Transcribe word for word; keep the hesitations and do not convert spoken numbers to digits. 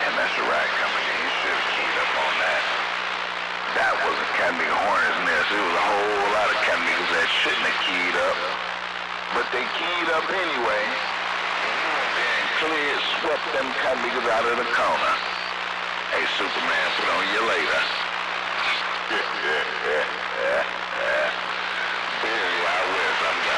Man, that's the right company. You should have keyed up on that. That was a cat nigga hornet's nest. There was a whole lot of cat niggas that shouldn't have keyed up. But they keyed up anyway. And cleared, swept them cat niggas out of the corner. Hey, Superman put on